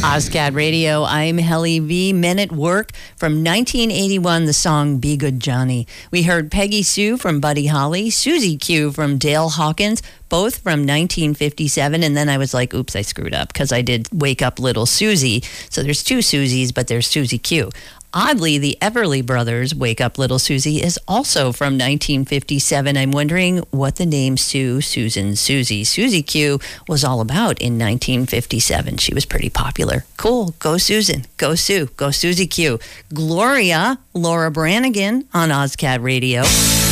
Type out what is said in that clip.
Ozcat Radio, I'm Helly V. Men at Work from 1981, the song Be Good Johnny. We heard Peggy Sue from Buddy Holly, Susie Q from Dale Hawkins, both from 1957. And then I was like, oops, I screwed up because I did Wake Up Little Susie. So there's two Susies, but there's Susie Q. Oddly, the Everly Brothers' Wake Up Little Susie is also from 1957. I'm wondering what the name Sue, Susan, Susie Q was all about in 1957. She was pretty popular. Cool. Go Susan. Go Sue. Go Susie Q. Gloria, Laura Branigan on Ozcat Radio.